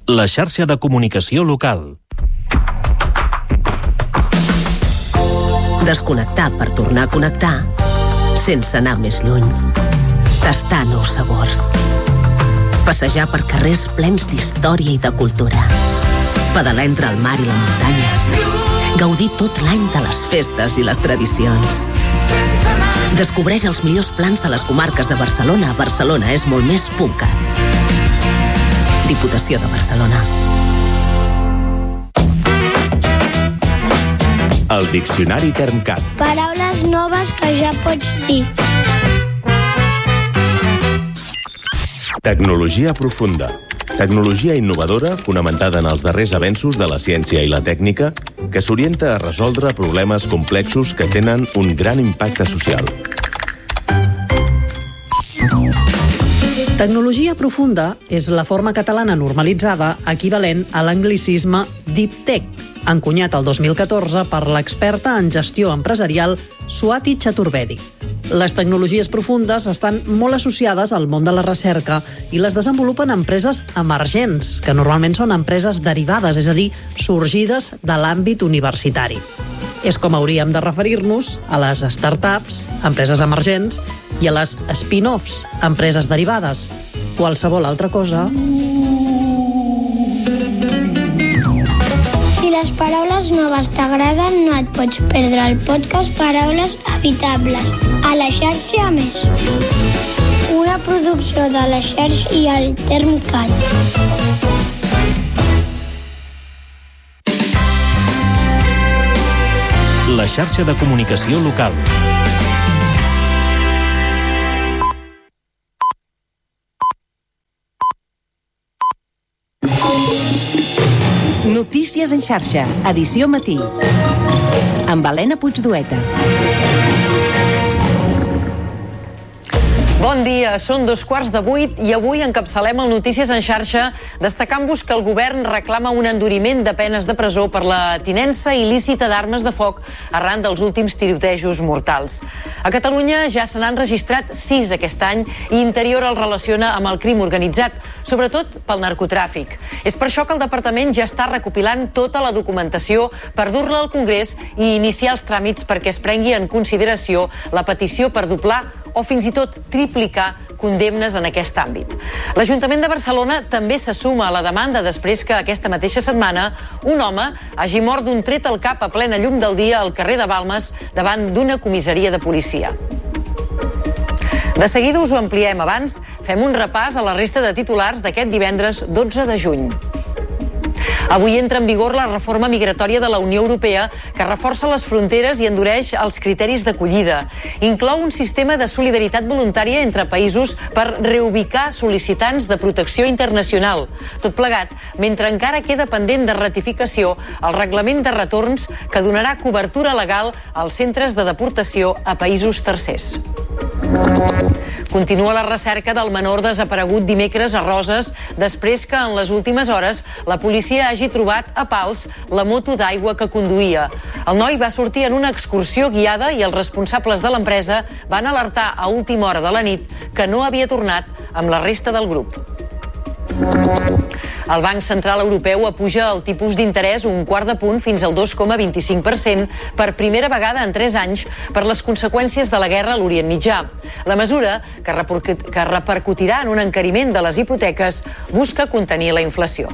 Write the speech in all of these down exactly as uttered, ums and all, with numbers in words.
la xarxa de comunicació local. Desconnectar per tornar a connectar sense anar més lluny. Tastar nous sabors. Passejar per carrers plens d'història i de cultura. Pedalar entre el mar i la muntanya. Gaudir tot l'any de les festes i les tradicions. Descobreix els millors plans de les comarques de Barcelona a barcelona és molt més punt cat. Diputació de Barcelona. El Diccionari Termcat. Paraules noves que ja pots dir. Tecnologia profunda. Tecnologia innovadora fonamentada en els darrers avenços de la ciència i la tècnica que s'orienta a resoldre problemes complexos que tenen un gran impacte social. Tecnologia profunda és la forma catalana normalitzada equivalent a l'anglicisme Deep Tech, encunyat el dos mil catorze per l'experta en gestió empresarial Swati Chaturvedi. Les tecnologies profundes estan molt associades al món de la recerca i les desenvolupen empreses emergents, que normalment són empreses derivades, és a dir, sorgides de l'àmbit universitari. És com hauríem de referir-nos a les startups, empreses emergents, i a les spin-offs, empreses derivades. Qualsevol altra cosa... Si les paraules noves t'agraden, no et pots perdre el podcast Paraules Habitables, a la xarxa Més. Una producció de la xarxa i el Termcat. La xarxa de comunicació local. Notícies en xarxa, edició matí. Amb Helena Puigdueta. Bon dia, són dos quarts de vuit i avui encapçalem el Notícies en xarxa destacant-vos que el govern reclama un enduriment de penes de presó per la tinença il·lícita d'armes de foc arran dels últims tirotejos mortals. A Catalunya ja se n'han registrat sis aquest any i Interior el relaciona amb el crim organitzat, sobretot pel narcotràfic. És per això que el departament ja està recopilant tota la documentació per dur-la al Congrés i iniciar els tràmits perquè es prengui en consideració la petició per doblar o fins i tot triplicar condemnes en aquest àmbit. L'Ajuntament de Barcelona també se suma a la demanda després que aquesta mateixa setmana un home hagi mort d'un tret al cap a plena llum del dia al carrer de Balmes davant d'una comissaria de policia. De seguida us ho ampliem. Abans fem un repàs a la resta de titulars d'aquest divendres dotze de juny. Avui entra en vigor la reforma migratòria de la Unió Europea que reforça les fronteres i endureix els criteris d'acollida. Inclou un sistema de solidaritat voluntària entre països per reubicar sol·licitants de protecció internacional. Tot plegat, mentre encara queda pendent de ratificació el reglament de retorns que donarà cobertura legal als centres de deportació a països tercers. Continua la recerca del menor desaparegut dimecres a Roses després que en les últimes hores la policia hagi trobat a Pals la moto d'aigua que conduïa. El noi va sortir en una excursió guiada i els responsables de l'empresa van alertar a última hora de la nit que no havia tornat amb la resta del grup. El Banc Central Europeu apuja el tipus d'interès un quart de punt fins al dos coma vint-i-cinc per cent per primera vegada en tres anys per les conseqüències de la guerra a l'Orient Mitjà. La mesura, que repercutirà en un encariment de les hipoteques, busca contenir la inflació.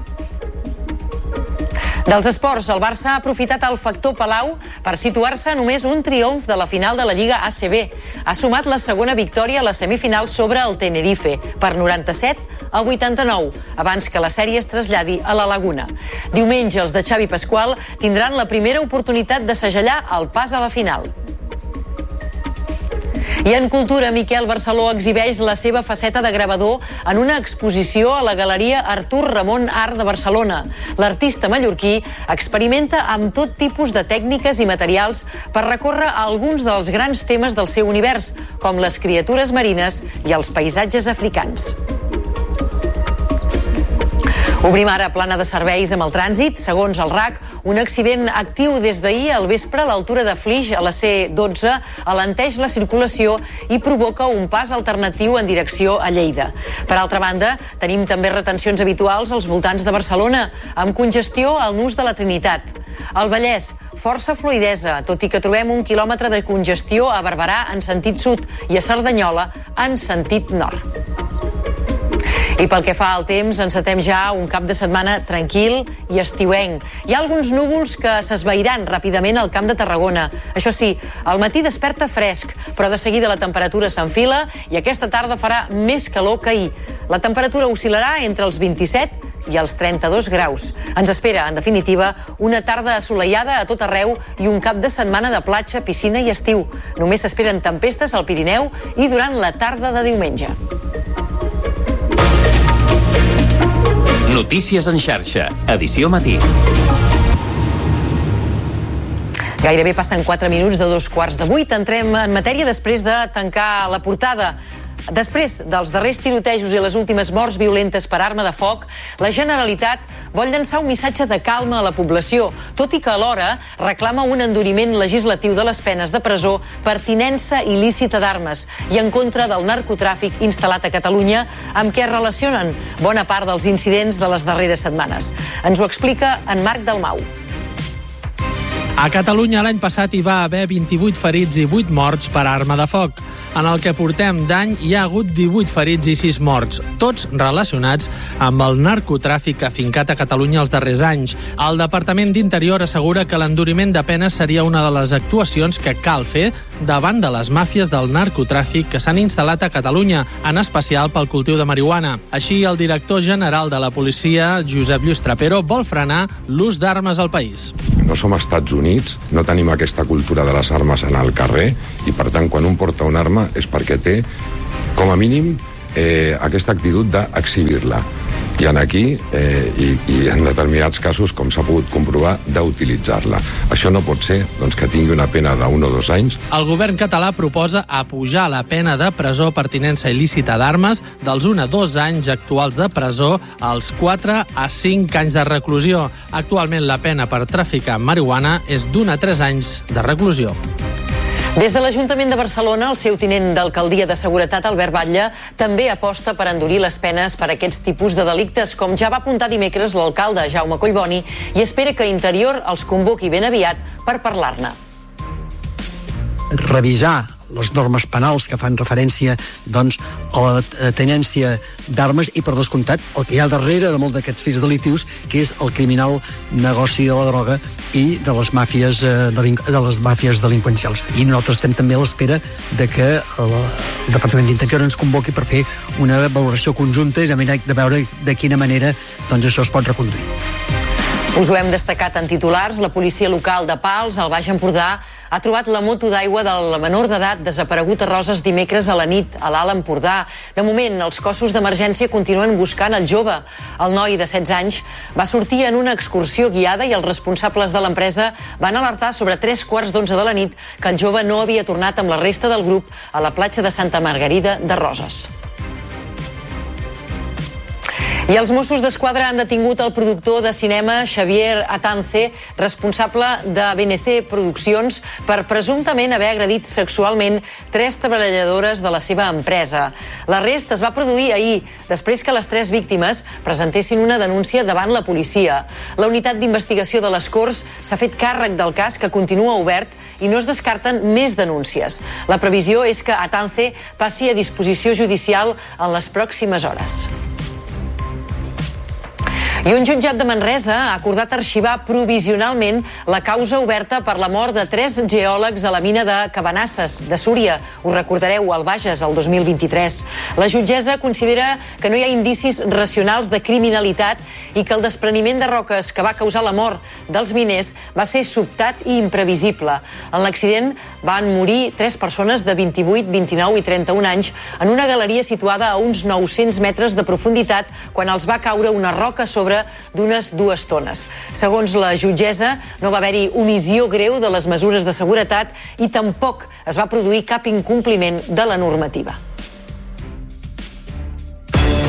Dels esports, el Barça ha aprofitat el factor Palau per situar-se a només un triomf de la final de la Lliga A C B. Ha sumat la segona victòria a la semifinal sobre el Tenerife, per noranta-set a vuitanta-nou, abans que la sèrie es traslladi a la Laguna. Diumenge, els de Xavi Pasqual tindran la primera oportunitat de segellar el pas a la final. I en cultura, Miquel Barceló exhibeix la seva faceta de gravador en una exposició a la Galeria Artur Ramon Art de Barcelona. L'artista mallorquí experimenta amb tot tipus de tècniques i materials per recórrer a alguns dels grans temes del seu univers, com les criatures marines i els paisatges africans. Obrim ara plana de serveis amb el trànsit. Segons el R A C, Un accident actiu des d'ahir al vespre a l'altura de Flix, a la C dotze, alenteix la circulació i provoca un pas alternatiu en direcció a Lleida. Per altra banda, tenim també retencions habituals als voltants de Barcelona, amb congestió al nus de la Trinitat. Al Vallès, força fluïdesa, tot i que trobem un quilòmetre de congestió a Barberà en sentit sud i a Cerdanyola en sentit nord. I pel que fa al temps, encetem ja un cap de setmana tranquil i estiuenc. Hi ha alguns núvols que s'esvairan ràpidament al Camp de Tarragona. Això sí, al matí desperta fresc, però de seguida la temperatura s'enfila i aquesta tarda farà més calor que ahir. La temperatura oscil·larà entre els vint-i-set i els trenta-dos graus. Ens espera, en definitiva, una tarda assolellada a tot arreu i un cap de setmana de platja, piscina i estiu. Només s'esperen tempestes al Pirineu i durant la tarda de diumenge. Notícies en xarxa, edició matí. Gairebé passen quatre minuts de dos quarts de vuit. Entrem en matèria després de tancar la portada. Després dels darrers tirotejos i les últimes morts violentes per arma de foc, la Generalitat vol llançar un missatge de calma a la població, tot i que alhora reclama un enduriment legislatiu de les penes de presó per tinença il·lícita d'armes i en contra del narcotràfic instal·lat a Catalunya, amb què es relacionen bona part dels incidents de les darreres setmanes. Ens ho explica en Marc Dalmau. A Catalunya l'any passat hi va haver vint-i-vuit ferits i vuit morts per arma de foc. En el que portem d'any hi ha hagut divuit ferits i sis morts, tots relacionats amb el narcotràfic afincat a Catalunya els darrers anys. El Departament d'Interior assegura que l'enduriment de penes seria una de les actuacions que cal fer davant de les màfies del narcotràfic que s'han instal·lat a Catalunya, en especial pel cultiu de marihuana. Així, el director general de la policia, Josep Lluís Trapero, vol frenar l'ús d'armes al país. No som Estats Units, no tenim aquesta cultura de les armes en el carrer i, per tant, quan un porta una arma és perquè té, com a mínim, eh, aquesta actitud d'exhibir-la. I en aquí, eh, i, i en determinats casos, com s'ha pogut comprovar, d'utilitzar-la. Això no pot ser doncs, que tingui una pena d'un o dos anys. El govern català proposa apujar la pena de presó per tinença il·lícita d'armes dels un a dos anys actuals de presó als quatre a cinc anys de reclusió. Actualment la pena per traficar marihuana és d'un a tres anys de reclusió. Des de l'Ajuntament de Barcelona, el seu tinent d'alcaldia de seguretat, Albert Batlle, també aposta per endurir les penes per a aquests tipus de delictes, com ja va apuntar dimecres l'alcalde Jaume Collboni, i espera que Interior els convoqui ben aviat per parlar-ne. Revisar les normes penals que fan referència doncs, a la tenència d'armes i, per descomptat, el que hi ha darrere de molts d'aquests fets delictius, que és el criminal negoci de la droga i de les màfies, de les màfies delinqüencials. I nosaltres estem també a l'espera de que el Departament d'Interior ens convoqui per fer una valoració conjunta i de veure de quina manera doncs, això es pot reconduir. Us ho hem destacat en titulars. La policia local de Pals, al Baix Empordà, ha trobat la moto d'aigua del menor d'edat desaparegut a Roses dimecres a la nit, a l'Alt Empordà. De moment, els cossos d'emergència continuen buscant el jove. El noi de setze anys va sortir en una excursió guiada i els responsables de l'empresa van alertar sobre tres quarts d'onze de la nit que el jove no havia tornat amb la resta del grup a la platja de Santa Margarida de Roses. I els Mossos d'Esquadra han detingut el productor de cinema Xavier Atance, responsable de B N C Produccions, per presumptament haver agredit sexualment tres treballadores de la seva empresa. L'arrest es va produir ahir, després que les tres víctimes presentessin una denúncia davant la policia. La unitat d'investigació de les Corts s'ha fet càrrec del cas, que continua obert, i no es descarten més denúncies. La previsió és que Atance passi a disposició judicial en les pròximes hores. I un jutjat de Manresa ha acordat arxivar provisionalment la causa oberta per la mort de tres geòlegs a la mina de Cabanasses, de Súria. Ho recordareu, al Bages, el dos mil vint-i-tres. La jutgessa considera que no hi ha indicis racionals de criminalitat i que el despreniment de roques que va causar la mort dels miners va ser sobtat i imprevisible. En l'accident van morir tres persones de vint-i-vuit, vint-i-nou i trenta-un anys en una galeria situada a uns nou-cents metres de profunditat quan els va caure una roca sobre d'unes dues tones. Segons la jutgessa, no va haver-hi omissió greu de les mesures de seguretat i tampoc es va produir cap incompliment de la normativa.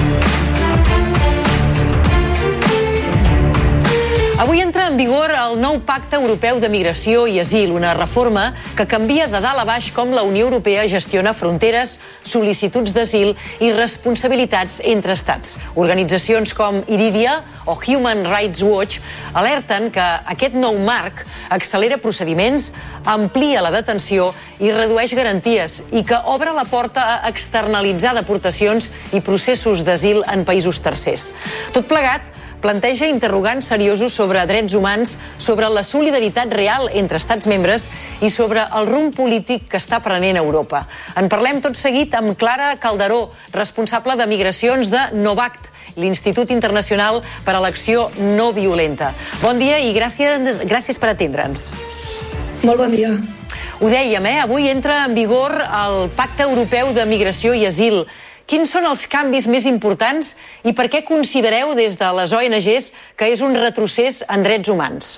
Avui entra en vigor el nou nou pacte europeu de migració i asil, una reforma que canvia de dalt a baix com la Unió Europea gestiona fronteres, sol·licituds d'asil i responsabilitats entre estats. Organitzacions com Iridia o Human Rights Watch alerten que aquest nou marc accelera procediments, amplia la detenció i redueix garanties i que obre la porta a externalitzar deportacions i processos d'asil en països tercers. Tot plegat planteja interrogants seriosos sobre drets humans, sobre la solidaritat real entre estats membres i sobre el rumb polític que està prenent Europa. En parlem tot seguit amb Clara Calderó, responsable de migracions de Novact, l'Institut Internacional per a l'Acció No Violenta. Bon dia i gràcies, gràcies per atendre'ns. Molt bon dia. Ho dèiem, eh? Avui entra en vigor el Pacte Europeu de Migració i Asil. Quins són els canvis més importants i per què considereu des de les O N Ges que és un retrocés en drets humans?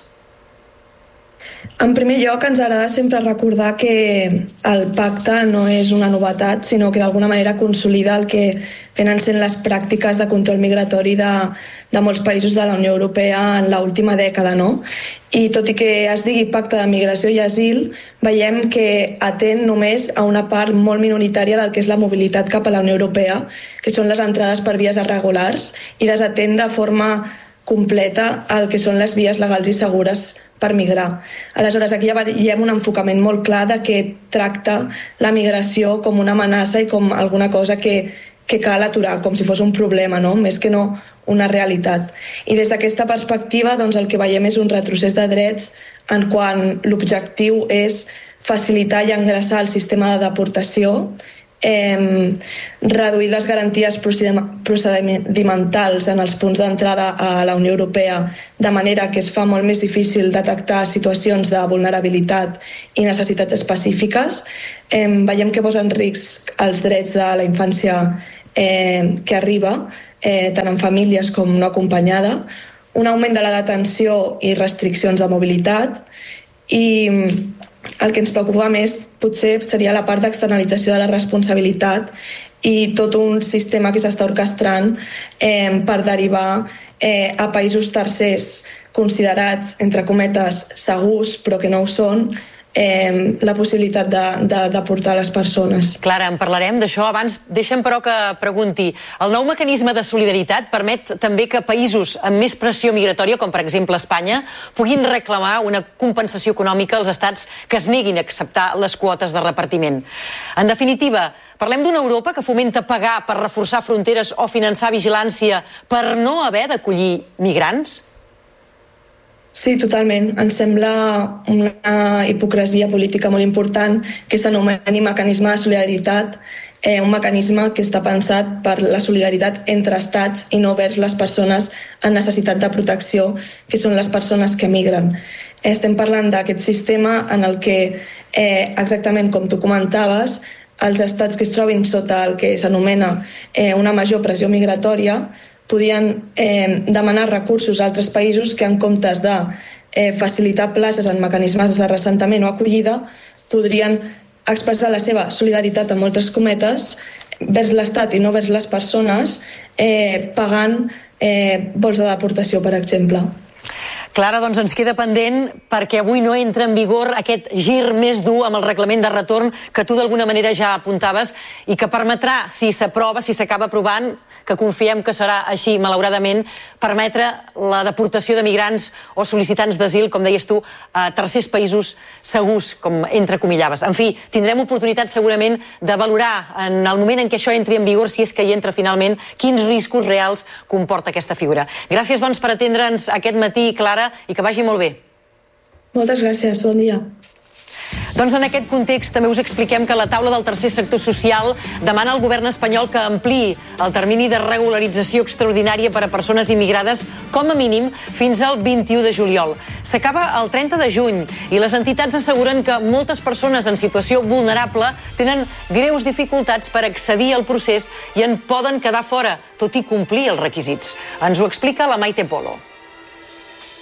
En primer lloc, ens agrada sempre recordar que el pacte no és una novetat, sinó que d'alguna manera consolida el que venen sent les pràctiques de control migratori de, de molts països de la Unió Europea en l'última dècada, no? I tot i que es digui pacte de migració i asil, veiem que atén només a una part molt minoritària del que és la mobilitat cap a la Unió Europea, que són les entrades per vies irregulars, i desatén de forma completa el que són les vies legals i segures per migrar. Aleshores, aquí ja veiem un enfocament molt clar de que tracta la migració com una amenaça i com alguna cosa que, que cal aturar, com si fos un problema, no? Més que no una realitat. I des d'aquesta perspectiva, doncs, el que veiem és un retrocés de drets en quan l'objectiu és facilitar i engreixar el sistema de deportació, Eh, reduir les garanties procedimentals en els punts d'entrada a la Unió Europea de manera que es fa molt més difícil detectar situacions de vulnerabilitat i necessitats específiques. Eh, veiem que posa en risc els drets de la infància eh, que arriba, eh, tant en famílies com no acompanyada, un augment de la detenció i restriccions de mobilitat, i el que ens preocupa més potser seria la part d'externalització de la responsabilitat i tot un sistema que s'està orquestrant eh, per derivar eh, a països tercers considerats, entre cometes, segurs, però que no ho són, eh, la possibilitat de, de, de portar les persones. Clara, en parlarem d'això. Abans, deixa'm però que pregunti. El nou mecanisme de solidaritat permet també que països amb més pressió migratòria, com per exemple Espanya, puguin reclamar una compensació econòmica als estats que es neguin a acceptar les quotes de repartiment. En definitiva, parlem d'una Europa que fomenta pagar per reforçar fronteres o finançar vigilància per no haver d'acollir migrants? Sí, totalment. Ens sembla una hipocresia política molt important que s'anomeni mecanisme de solidaritat, eh, un mecanisme que està pensat per la solidaritat entre estats i no vers les persones en necessitat de protecció, que són les persones que migren. Estem parlant d'aquest sistema en el que, eh, exactament com tu comentaves, els estats que es trobin sota el que s'anomena eh, una major pressió migratòria podien eh, demanar recursos a altres països que en comptes de eh, facilitar places en mecanismes de reassentament o acollida podrien expressar la seva solidaritat en moltes cometes vers l'Estat i no vers les persones eh, pagant eh, vols de deportació, per exemple. Clara, doncs ens queda pendent perquè avui no entra en vigor aquest gir més dur amb el reglament de retorn que tu d'alguna manera ja apuntaves i que permetrà, si s'aprova, si s'acaba aprovant, que confiem que serà així, malauradament, permetre la deportació de migrants o sol·licitants d'asil, com deies tu, a tercers països segurs, com entrecomillaves. En fi, tindrem oportunitat segurament de valorar en el moment en què això entri en vigor, si és que hi entra finalment, quins riscos reals comporta aquesta figura. Gràcies, doncs, per atendre'ns aquest matí, Clara, i que vagi molt bé. Moltes gràcies, bon dia. Doncs en aquest context també us expliquem que la taula del tercer sector social demana al govern espanyol que ampliï el termini de regularització extraordinària per a persones immigrades com a mínim fins al vint-i-u de juliol. S'acaba el trenta de juny i les entitats asseguren que moltes persones en situació vulnerable tenen greus dificultats per accedir al procés i en poden quedar fora, tot i complir els requisits. Ens ho explica la Maite Polo.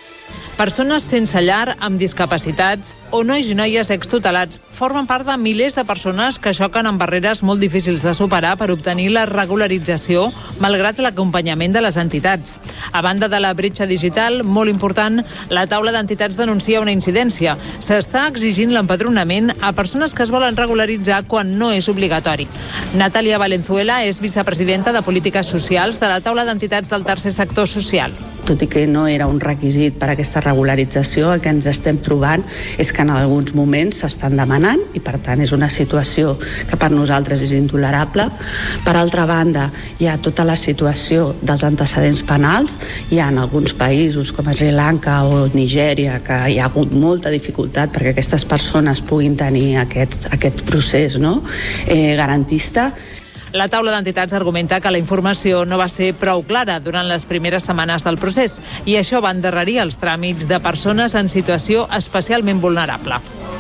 Persones sense llar, amb discapacitats o nois i noies extutelats formen part de milers de persones que xoquen amb barreres molt difícils de superar per obtenir la regularització, malgrat l'acompanyament de les entitats. A banda de la bretxa digital, molt important, la taula d'entitats denuncia una incidència. S'està exigint l'empadronament a persones que es volen regularitzar quan no és obligatori. Natàlia Valenzuela és vicepresidenta de Polítiques Socials de la taula d'entitats del tercer sector social. Tot i que no era un requisit per a aquesta regularització, el que ens estem trobant és que en alguns moments s'estan demanant i, per tant, és una situació que per nosaltres és intolerable. Per altra banda, hi ha tota la situació dels antecedents penals. Hi ha en alguns països, com Sri Lanka o Nigèria, que hi ha hagut molta dificultat perquè aquestes persones puguin tenir aquest, aquest procés, no? eh, garantista. La taula d'entitats argumenta que la informació no va ser prou clara durant les primeres setmanes del procés i això va endarrerir els tràmits de persones en situació especialment vulnerable.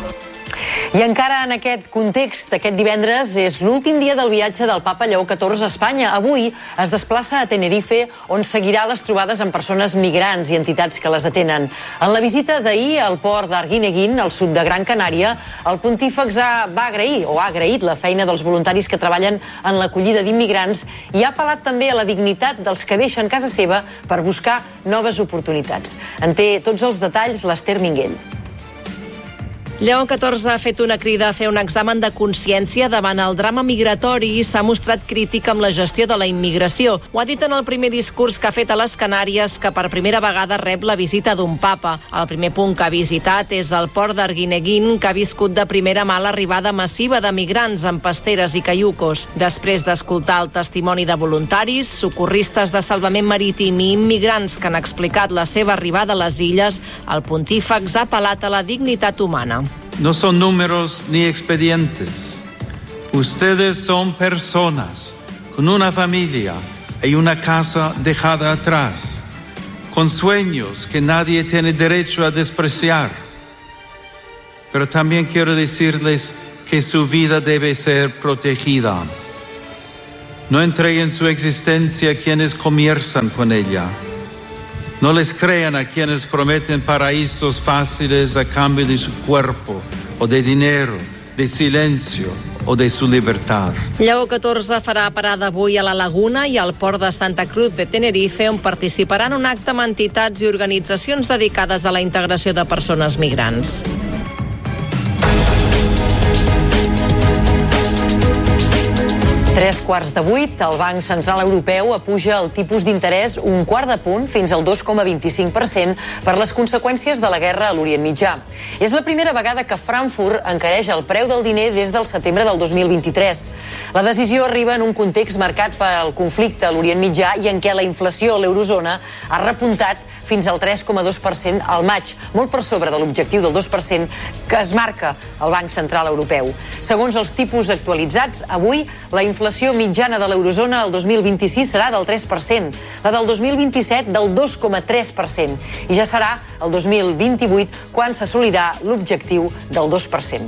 I encara en aquest context, aquest divendres és l'últim dia del viatge del papa Lleó catorze a Espanya. Avui es desplaça a Tenerife, on seguirà les trobades amb persones migrants i entitats que les atenen. En la visita d'ahir al port d'Arguineguín, al sud de Gran Canària, el pontífex ha, va agrair o ha agraït la feina dels voluntaris que treballen en l'acollida d'immigrants i ha apel·lat també a la dignitat dels que deixen casa seva per buscar noves oportunitats. En té tots els detalls l'Ester Minguell. Lleó catorze ha fet una crida a fer un examen de consciència davant el drama migratori i s'ha mostrat crític amb la gestió de la immigració. Ho ha dit en el primer discurs que ha fet a les Canàries, que per primera vegada rep la visita d'un papa. El primer punt que ha visitat és el port d'Arguineguín, que ha viscut de primera mà l'arribada massiva de migrants amb pasteres i caiucos. Després d'escoltar el testimoni de voluntaris, socorristes de salvament marítim i immigrants que han explicat la seva arribada a les illes, el pontífex ha apel·lat a la dignitat humana. No son números ni expedientes. Ustedes son personas con una familia y una casa dejada atrás, con sueños que nadie tiene derecho a despreciar. Pero también quiero decirles que su vida debe ser protegida. No entreguen su existencia a quienes comienzan con ella. No les crean a quienes prometen paraísos fáciles a cambio de su cuerpo, o de dinero, de silencio o de su libertad. Lleó catorze farà parada avui a la Laguna i al port de Santa Cruz de Tenerife, on participaran un acte amb entitats i organitzacions dedicades a la integració de persones migrants. Tres quarts de vuit, el Banc Central Europeu apuja el tipus d'interès un quart de punt fins al dos coma vint-i-cinc per cent per les conseqüències de la guerra a l'Orient Mitjà. És la primera vegada que Frankfurt encareix el preu del diner des del setembre del dos mil vint-i-tres. La decisió arriba en un context marcat pel conflicte a l'Orient Mitjà i en què la inflació a l'eurozona ha repuntat fins al tres coma dos per cent al maig, molt per sobre de l'objectiu del dos per cent que es marca el Banc Central Europeu. Segons els tipus actualitzats, avui la inflació La inflació mitjana de l'eurozona el dos mil vint-i-sis serà del tres per cent, la del dos mil vint-i-set del dos coma tres per cent i ja serà el dos mil vint-i-vuit quan s'assolirà l'objectiu del dos per cent.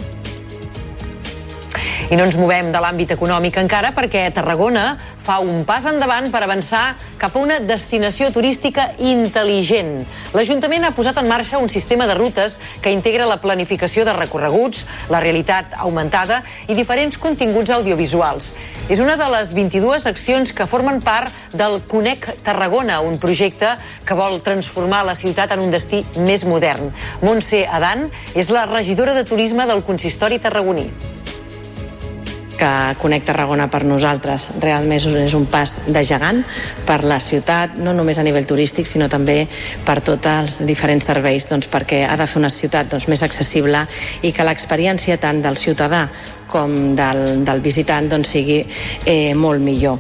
I no ens movem de l'àmbit econòmic encara perquè Tarragona fa un pas endavant per avançar cap a una destinació turística intel·ligent. L'Ajuntament ha posat en marxa un sistema de rutes que integra la planificació de recorreguts, la realitat augmentada i diferents continguts audiovisuals. És una de les vint-i-dues accions que formen part del Conec Tarragona, un projecte que vol transformar la ciutat en un destí més modern. Montse Adan és la regidora de turisme del consistori tarragoní. Que Conec Tarragona per nosaltres realment és un pas de gegant per la ciutat, no només a nivell turístic, sinó també per tots els diferents serveis, doncs, perquè ha de fer una ciutat doncs, més accessible i que l'experiència tant del ciutadà com del, del visitant doncs, sigui eh, molt millor.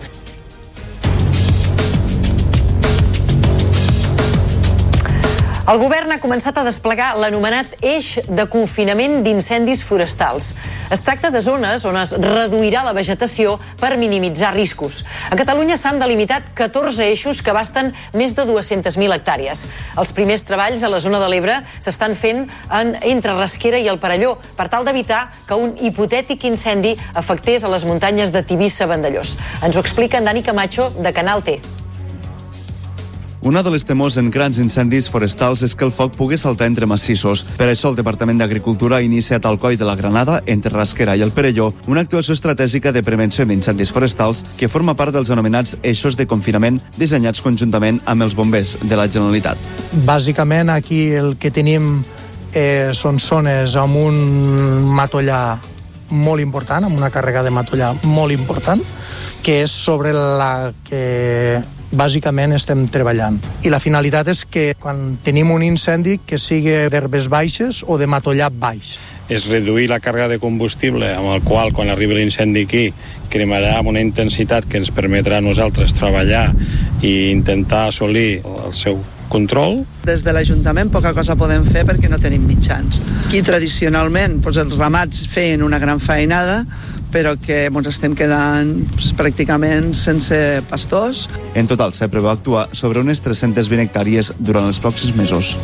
El govern ha començat a desplegar l'anomenat eix de confinament d'incendis forestals. Es tracta de zones on es reduirà la vegetació per minimitzar riscos. A Catalunya s'han delimitat catorze eixos que abasten més de dues-centes mil hectàrees. Els primers treballs a la zona de l'Ebre s'estan fent en, entre Rasquera i el Perelló per tal d'evitar que un hipotètic incendi afectés a les muntanyes de Tivissa-Vandellòs. Ens ho explica en Dani Camacho, de Canal T. Una de les temors en grans incendis forestals és que el foc pugui saltar entre massissos. Per això el Departament d'Agricultura ha iniciat al Coll de la Granada, entre Rasquera i el Perelló, una actuació estratègica de prevenció d'incendis forestals que forma part dels anomenats eixos de confinament dissenyats conjuntament amb els bombers de la Generalitat. Bàsicament aquí el que tenim eh, són zones amb un matollar molt important, amb una càrrega de matollar molt important, que és sobre la que bàsicament estem treballant. I la finalitat és que quan tenim un incendi que sigui d'herbes baixes o de matollar baix. És reduir la càrrega de combustible amb el qual, quan arribi l'incendi aquí, cremarà amb una intensitat que ens permetrà a nosaltres treballar i intentar assolir el seu control. Des de l'Ajuntament poca cosa podem fer perquè no tenim mitjans. Aquí tradicionalment doncs, els ramats feien una gran feinada, però que ens estem quedant pràcticament sense pastors. En total, se preveu actuar sobre unes tres-centes vint hectàrees durant els pròxims mesos.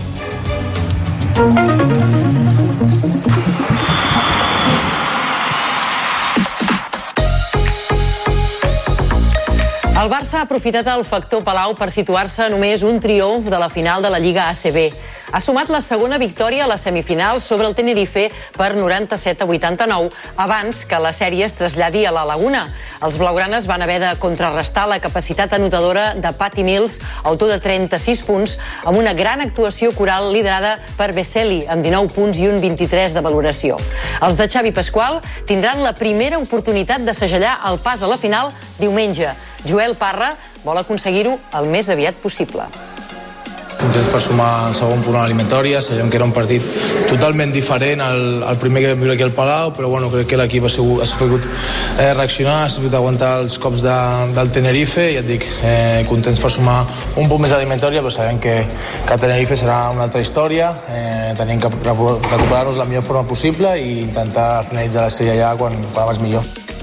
El Barça ha aprofitat el factor Palau per situar-se a només un triomf de la final de la Lliga A C B. Ha sumat la segona victòria a la semifinal sobre el Tenerife per noranta-set a vuitanta-nou, abans que la sèrie es traslladi a la Laguna. Els blaugranes van haver de contrarrestar la capacitat anotadora de Patty Mills, autor de trenta-sis punts, amb una gran actuació coral liderada per Vesely, amb dinou punts i un vint-i-tres de valoració. Els de Xavi Pasqual tindran la primera oportunitat de segellar el pas a la final diumenge. Joel Parra vol aconseguir-ho el més aviat possible. Contents per sumar el segon punt a l'eliminatòria. Sabíem que era un partit totalment diferent al, al primer que vam viure aquí al Palau, però bueno, crec que l'equip ha, sigut, ha sabut eh, reaccionar, ha sabut aguantar els cops de, del Tenerife, i ja et dic, eh, contents per sumar un punt més a l'eliminatòria, però sabem que, que Tenerife serà una altra història. Eh, tenim que recuperar-nos la millor forma possible i intentar finalitzar la sèrie ja quan, quan abans millor.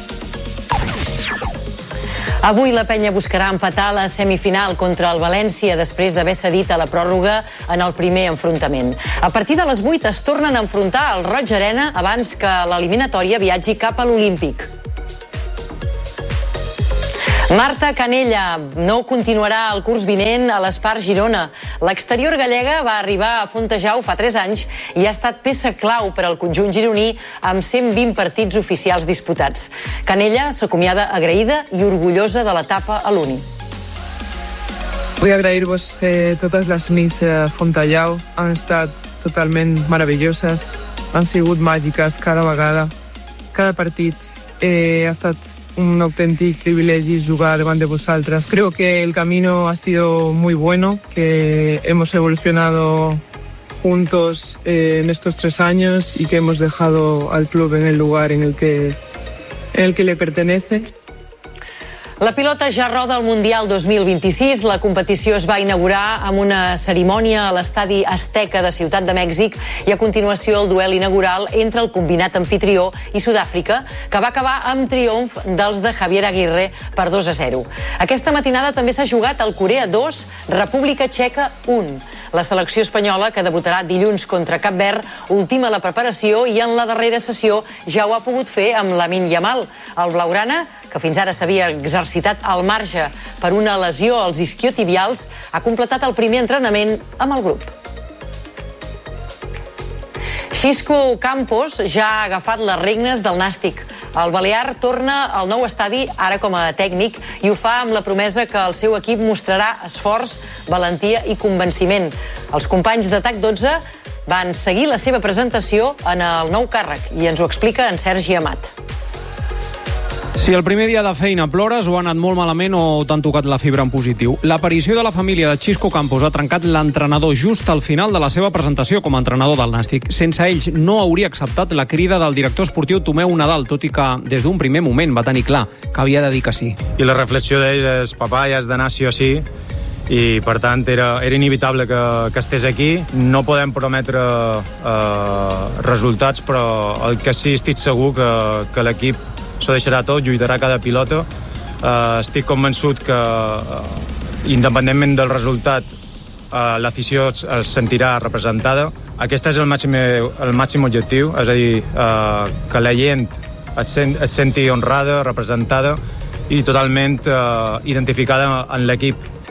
Avui la penya buscarà empatar la semifinal contra el València després d'haver cedit a la pròrroga en el primer enfrontament. A partir de les vuit es tornen a enfrontar al Roig Arena abans que l'eliminatòria viatgi cap a l'Olímpic. Marta Canella no continuarà el curs vinent a l'Espar Girona. L'exterior gallega va arribar a Fontejau fa tres anys i ha estat peça clau per al conjunt gironí amb cent vint partits oficials disputats. Canella s'acomiada agraïda i orgullosa de l'etapa a l'Uni. Vull agrair-vos eh, totes les nits a Fontejau. Han estat totalment meravelloses. Han sigut màgiques cada vegada. Cada partit eh, ha estat un auténtico privilegio jugar delante de vosotras. Creo que el camino ha sido muy bueno, que hemos evolucionado juntos eh, en estos tres años y que hemos dejado al club en el lugar en el que, en el que le pertenece. La pilota ja roda el Mundial dos mil vint-i-sis. La competició es va inaugurar amb una cerimònia a l'estadi Azteca de Ciutat de Mèxic i a continuació el duel inaugural entre el combinat anfitrió i Sud-àfrica, que va acabar amb triomf dels de Javier Aguirre per dos a zero. Aquesta matinada també s'ha jugat el Corea dos, República Txeca un. La selecció espanyola, que debutarà dilluns contra Cap Verd, ultima la preparació i en la darrera sessió ja ho ha pogut fer amb Lamine Yamal. El blaugrana, que fins ara s'havia exercitat al marge per una lesió als isquiotibials, ha completat el primer entrenament amb el grup. Xisco Campos ja ha agafat les regnes del Nàstic. El balear torna al nou estadi ara com a tècnic i ho fa amb la promesa que el seu equip mostrarà esforç, valentia i convenciment. Els companys de T A C dotze van seguir la seva presentació en el nou càrrec i ens ho explica en Sergi Amat. Si el primer dia de feina plores o ha anat molt malament o t'han tocat la fibra en positiu, l'aparició de la família de Xisco Campos ha trencat l'entrenador just al final de la seva presentació com a entrenador del Nàstic. Sense ells no hauria acceptat la crida del director esportiu Tomeu Nadal, tot i que des d'un primer moment va tenir clar que havia de dir que sí. I la reflexió d'ells és, papà, ja has d'anar sí o sí, i per tant era, era inevitable que, que estés aquí. No podem prometre eh, resultats, però el que sí estic segur que, que l'equip s'ho deixarà tot, lluitarà cada pilota. Uh, estic convençut que, uh, independentment del resultat, uh, l'afició es, es sentirà representada. Aquest és el màxim, el màxim objectiu, és a dir, uh, que la gent et, sent, et senti honrada, representada i totalment uh, identificada en l'equip.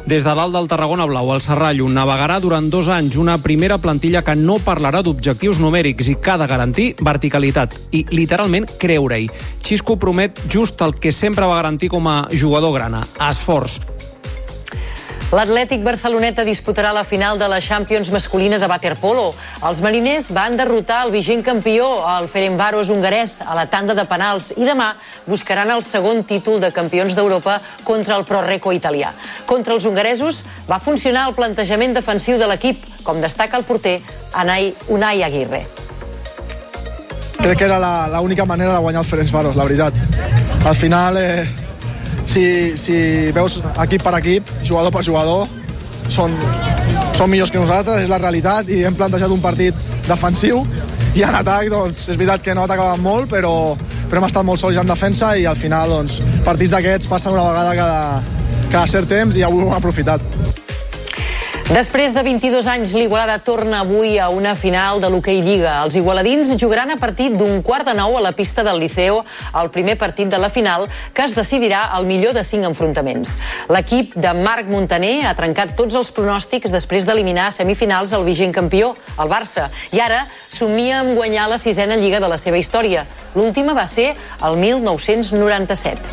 Des de dalt del Tarragona Blau, el Serrallo navegarà durant dos anys una primera plantilla que no parlarà d'objectius numèrics i que ha de garantir verticalitat i, literalment, creure-hi. Xisco promet just el que sempre va garantir com a jugador grana, esforç. L'Atlètic Barceloneta disputarà la final de la Champions masculina de waterpolo. Els mariners van derrotar el vigent campió, el Ferencváros hongarès, a la tanda de penals i demà buscaran el segon títol de campions d'Europa contra el Pro-Reco italià. Contra els hongaresos va funcionar el plantejament defensiu de l'equip, com destaca el porter Unai Aguirre. Crec que era l'única manera de guanyar el Ferencváros, la veritat. Al final... Eh... Si, si veus equip per equip, jugador per jugador, són, són millors que nosaltres, és la realitat, i hem plantejat un partit defensiu, i en atac, doncs, és veritat que no atacaven molt, però, però hem estat molt sols en defensa, i al final, doncs, partits d'aquests passen una vegada cada, cada cert temps, i avui ho hem aprofitat. Després de vint-i-dos anys, l'Igualada torna avui a una final de l'Hoquei Lliga. Els igualadins jugaran a partir d'un quart de nou a la pista del Liceo el primer partit de la final, que es decidirà al millor de cinc enfrontaments. L'equip de Marc Montaner ha trencat tots els pronòstics després d'eliminar a semifinals el vigent campió, el Barça, i ara somia amb guanyar la sisena Lliga de la seva història. L'última va ser el mil nou-cents noranta-set.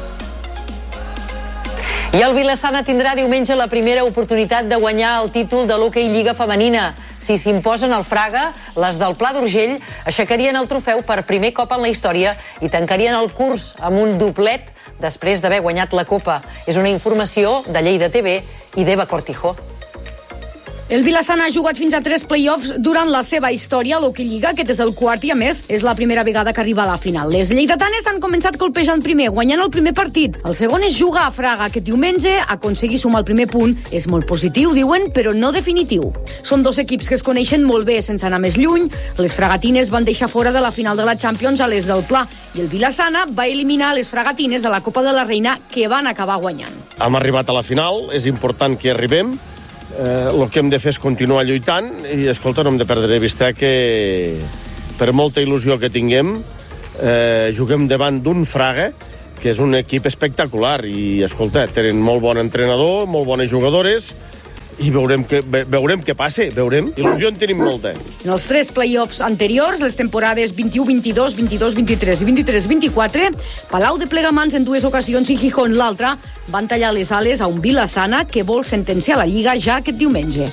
I el Vilassana tindrà diumenge la primera oportunitat de guanyar el títol de l'Hoquei Lliga femenina. Si s'imposen al Fraga, les del Pla d'Urgell aixecarien el trofeu per primer cop en la història i tancarien el curs amb un doblet després d'haver guanyat la Copa. És una informació de Lleida T V i d'Eva Cortijo. El Vilassana ha jugat fins a tres play-offs durant la seva història a l'Hoquei Lliga. Aquest és el quart i, a més, és la primera vegada que arriba a la final. Les lleidatanes han començat colpejant primer, guanyant el primer partit. El segon és jugar a Fraga aquest diumenge. Aconseguir sumar el primer punt és molt positiu, diuen, però no definitiu. Són dos equips que es coneixen molt bé sense anar més lluny. Les fragatines van deixar fora de la final de la Champions a les del Pla i el Vilassana va eliminar les fragatines de la Copa de la Reina, que van acabar guanyant. Hem arribat a la final, és important que arribem. Eh, el que hem de fer és continuar lluitant i, escolta, no hem de perdre de vista que per molta il·lusió que tinguem eh, juguem davant d'un Fraga que és un equip espectacular i, escolta, tenen molt bon entrenador, molt bones jugadores i veurem què, veurem què passa, veurem. Il·lusió en tenim molta. En els tres play-offs anteriors, les temporades vint-i-u vint-i-dos, vint-i-dos vint-i-tres i vint-i-tres vint-i-quatre, Palau de Plegamans en dues ocasions i Gijón l'altra van tallar les ales a un Vilassana que vol sentenciar la Lliga ja aquest diumenge.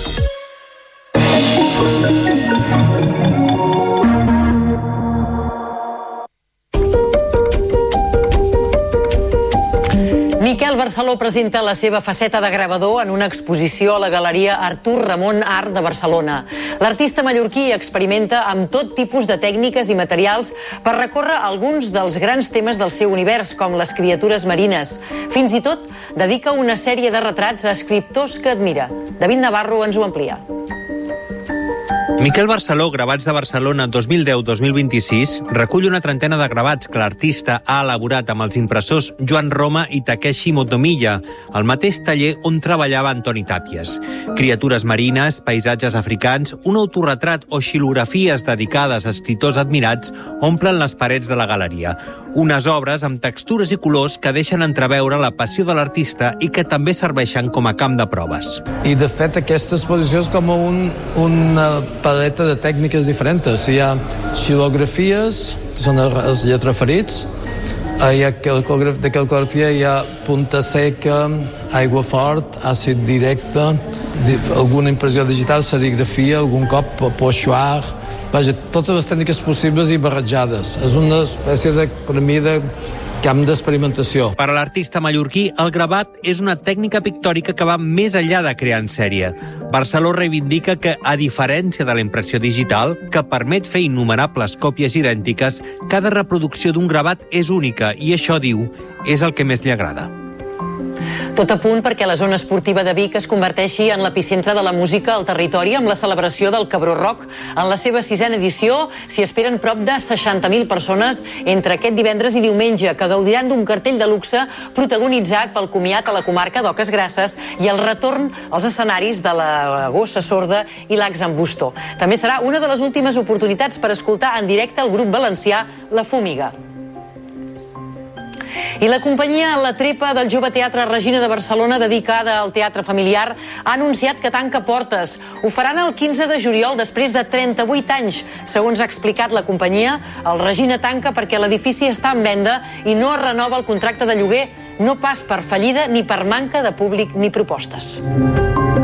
Miquel Barceló presenta la seva faceta de gravador en una exposició a la Galeria Artur Ramon Art de Barcelona. L'artista mallorquí experimenta amb tot tipus de tècniques i materials per recórrer alguns dels grans temes del seu univers, com les criatures marines. Fins i tot dedica una sèrie de retrats a escriptors que admira. David Navarro ens ho amplia. Miquel Barceló, Gravats de Barcelona dos mil deu dos mil vint-i-sis, recull una trentena de gravats que l'artista ha elaborat amb els impressors Joan Roma i Takeshi Motomiya, al mateix taller on treballava Antoni Tàpies. Criatures marines, paisatges africans, un autorretrat o xilografies dedicades a escriptors admirats omplen les parets de la galeria. Unes obres amb textures i colors que deixen entreveure la passió de l'artista i que també serveixen com a camp de proves. I, de fet, aquesta exposició és com un, una paleta de tècniques diferents. Hi ha xilografies, que són els lletraferits, hi ha de cal·ligrafia, hi ha punta seca, aigua fort, àcid directe, alguna impressió digital, serigrafia, algun cop pochoir, vaja, totes les tècniques possibles i barrejades. És una espècie de, per mi, de camp d'experimentació. Per a l'artista mallorquí, el gravat és una tècnica pictòrica que va més enllà de crear en sèrie. Barceló reivindica que, a diferència de la impressió digital, que permet fer innumerables còpies idèntiques, cada reproducció d'un gravat és única i això, diu, és el que més li agrada. Tot a punt perquè la zona esportiva de Vic es converteixi en l'epicentre de la música al territori amb la celebració del Cabró Rock. En la seva sisena edició s'hi esperen prop de seixanta mil persones entre aquest divendres i diumenge, que gaudiran d'un cartell de luxe protagonitzat pel comiat a la comarca d'Oques Grasses i el retorn als escenaris de la Gossa Sorda i l'Ax en Busto. També serà una de les últimes oportunitats per escoltar en directe el grup valencià La Fúmiga. I la companyia La Trepa del Jove Teatre Regina de Barcelona, dedicada al teatre familiar, ha anunciat que tanca portes. Ho faran el quinze de juliol, després de trenta-vuit anys. Segons ha explicat la companyia, el Regina tanca perquè l'edifici està en venda i no es renova el contracte de lloguer, no pas per fallida ni per manca de públic ni propostes.